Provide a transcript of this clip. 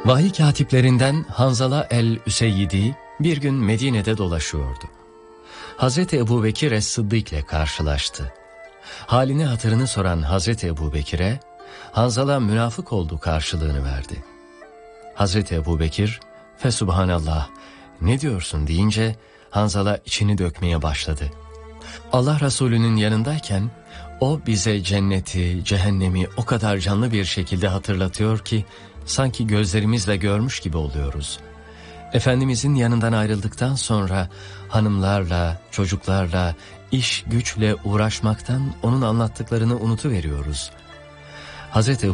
Vahiy katiplerinden Hanzala el-Üseyyidi bir gün Medine'de dolaşıyordu. Hazreti Ebubekir es-Sıddık ile karşılaştı. Halini hatırını soran Hazreti Ebubekir'e Hanzala münafık oldu karşılığını verdi. Hazreti Ebubekir "Fesubhanallah, ne diyorsun?" deyince Hanzala içini dökmeye başladı. Allah Resulü'nün yanındayken o bize cenneti, cehennemi o kadar canlı bir şekilde hatırlatıyor ki sanki gözlerimizle görmüş gibi oluyoruz. Efendimizin yanından ayrıldıktan sonra hanımlarla, çocuklarla, iş güçle uğraşmaktan onun anlattıklarını unutuveriyoruz. Hazreti